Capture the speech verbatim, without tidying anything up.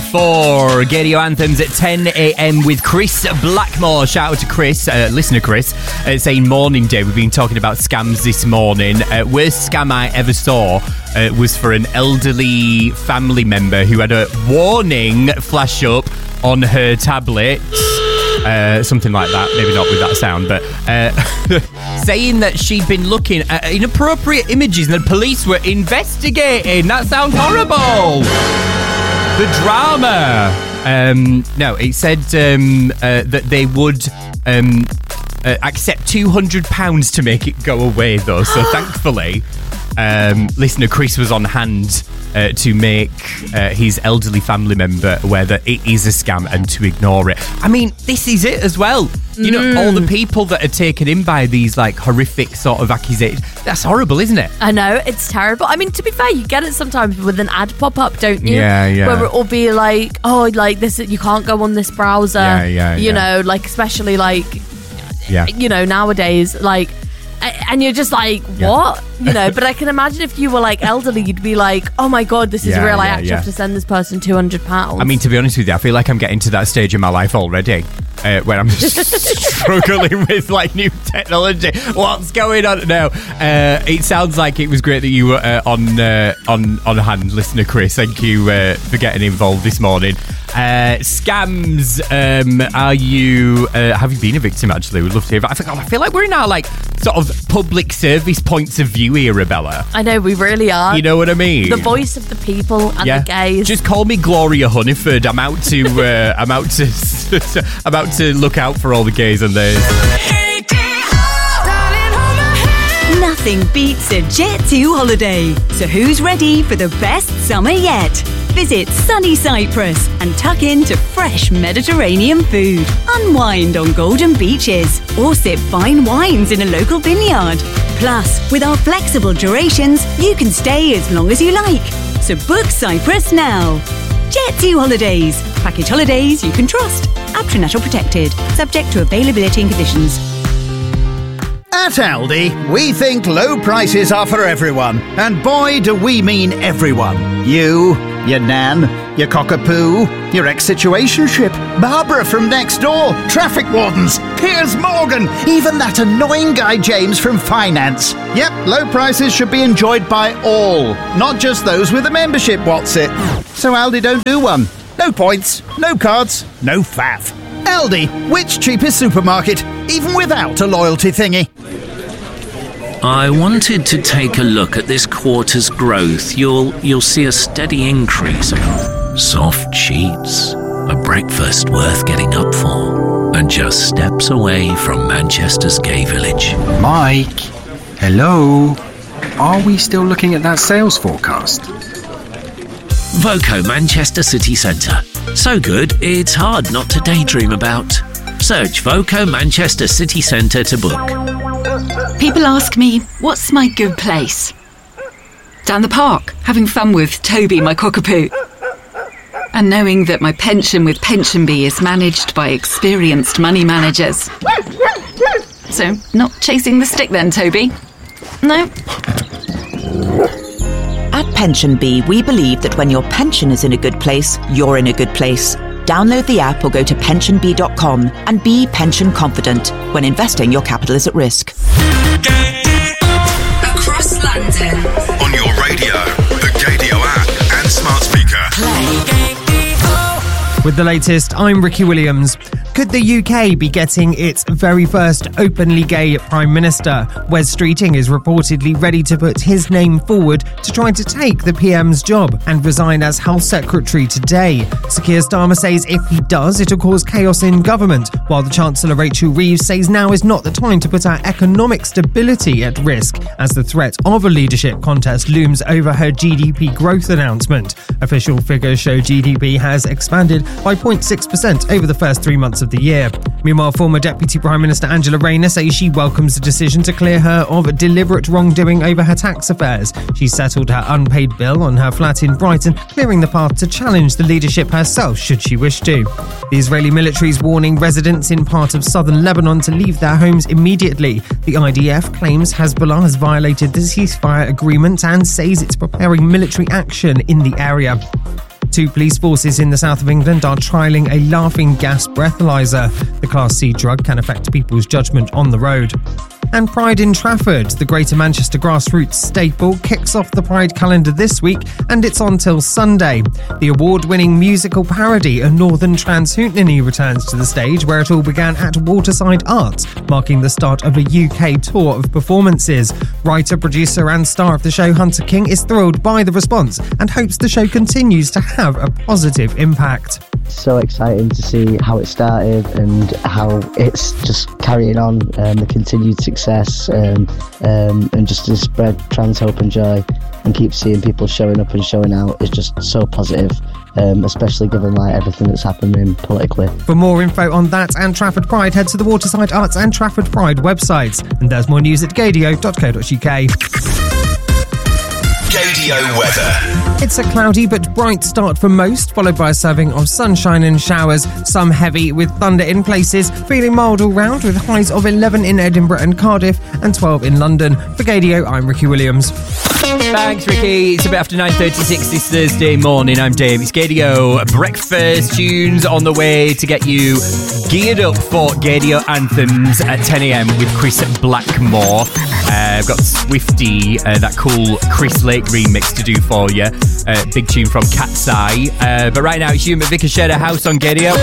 for Radio Anthems at ten a.m. with Chris Blackmore. Shout out to Chris, uh, listener Chris, uh, saying morning day. We've been talking about scams this morning. Uh, worst scam I ever saw uh, was for an elderly family member who had a warning flash up on her tablet. Uh, something like that, maybe not with that sound, but uh, saying that she'd been looking at inappropriate images and the police were investigating. That sounds horrible. The drama. Um, no, it said um, uh, that they would um, uh, accept two hundred pounds to make it go away, though. So thankfully, um, listener Chris was on hand uh, to make uh, his elderly family member aware that it is a scam and to ignore it. I mean, this is it as well. You know, mm. all the people that are taken in by these like horrific sort of accusations. That's horrible, isn't it? I know, it's terrible. I mean, to be fair, you get it sometimes with an ad pop up, don't you? Yeah, yeah. Where it will be like, oh, like this, you can't go on this browser. Yeah, yeah, You yeah. know, like especially like, yeah. you know, nowadays, like, and you're just like, what? Yeah. You know, but I can imagine if you were like elderly, you'd be like, oh my God, this is yeah, real. I yeah, actually yeah. have to send this person two hundred pounds. I mean, to be honest with you, I feel like I'm getting to that stage in my life already. Uh, when I'm struggling with like new technology. What's going on now? Uh, it sounds like it was great that you were uh, on uh, on on hand, listener Chris. Thank you uh, for getting involved this morning. Uh, scams. Um, are you? Uh, have you been a victim? Actually, we'd love to hear. But I feel, I feel like we're in our like sort of public service points of view era, Bella. I know, we really are. You know what I mean? The voice of the people and yeah. the gays. Just call me Gloria Hunniford. I'm out to. Uh, I'm out to. I'm out to look out for all the gays and theirs. Nothing beats a Jet two holiday. So who's ready for the best summer yet? Visit sunny Cyprus and tuck into fresh Mediterranean food. Unwind on golden beaches or sip fine wines in a local vineyard. Plus, with our flexible durations, you can stay as long as you like. So book Cyprus now. Jet two Holidays. Package holidays you can trust. Aptrinatal protected. Subject to availability and conditions. At Aldi, we think low prices are for everyone. And boy, do we mean everyone. You, your nan, your cockapoo, your ex-situationship, Barbara from next door, traffic wardens, Piers Morgan, even that annoying guy James from finance. Yep, low prices should be enjoyed by all, not just those with a membership, what's it? So Aldi don't do one. No points, no cards, no faff. Aldi, which cheapest supermarket, even without a loyalty thingy? I wanted to take a look at this quarter's growth. You'll you'll see a steady increase. Soft sheets, a breakfast worth getting up for, and just steps away from Manchester's gay village. Mike, hello. Are we still looking at that sales forecast? Voco Manchester City Centre. So good, it's hard not to daydream about. Search Voco Manchester City Centre to book. People ask me, what's my good place? Down the park, having fun with Toby, my cockapoo. And knowing that my pension with PensionBee is managed by experienced money managers. So, not chasing the stick then, Toby? No? At PensionBee, we believe that when your pension is in a good place, you're in a good place. Download the app or go to pension bee dot com and be pension confident. When investing, your capital is at risk. Across London. On your radio, the Gadio app and smart speaker. Play. With the latest, I'm Ricky Williams. Could the U K be getting its very first openly gay Prime Minister? Wes Streeting is reportedly ready to put his name forward to try to take the P M's job and resign as Health Secretary today. Sir Keir Starmer says if he does, it'll cause chaos in government, while the Chancellor Rachel Reeves says now is not the time to put our economic stability at risk as the threat of a leadership contest looms over her G D P growth announcement. Official figures show G D P has expanded by zero point six percent over the first three months of the year. Meanwhile, former Deputy Prime Minister Angela Rayner says she welcomes the decision to clear her of deliberate wrongdoing over her tax affairs. She settled her unpaid bill on her flat in Brighton, clearing the path to challenge the leadership herself should she wish to. The Israeli military is warning residents in part of southern Lebanon to leave their homes immediately. The I D F claims Hezbollah has violated the ceasefire agreement and says it's preparing military action in the area. Two police forces in the south of England are trialling a laughing gas breathalyzer. The Class C drug can affect people's judgment on the road. And Pride in Trafford, the Greater Manchester grassroots staple, kicks off the Pride calendar this week, and it's on till Sunday. The award-winning musical parody A Northern Trans Hootenanny returns to the stage, where it all began at Waterside Arts, marking the start of a U K tour of performances. Writer, producer and star of the show Hunter King is thrilled by the response and hopes the show continues to have a positive impact. So exciting to see how it started and how it's just carrying on, um, the continued success, um, um, and just to spread trans hope and joy and keep seeing people showing up and showing out is just so positive, um, especially given like everything that's happening politically. For more info on that and Trafford Pride, head to the Waterside Arts and Trafford Pride websites. And there's more news at gadio dot co dot uk. Gadio weather. It's a cloudy but bright start for most, followed by a serving of sunshine and showers, some heavy with thunder in places, feeling mild all round with highs of eleven in Edinburgh and Cardiff and twelve in London. For Gadio, I'm Ricky Williams. Thanks, Ricky. It's a bit after nine thirty-six this Thursday morning. I'm Dave. It's Gadio breakfast tunes on the way to get you geared up for Gadio anthems at ten a.m. with Chris Blackmore. Uh, I've got Swifty, uh, that cool Chris Lake remix to do for you. Uh, big tune from Cat's Eye. Uh, but right now, it's Hugh McVicker, Shared a House on Gadio.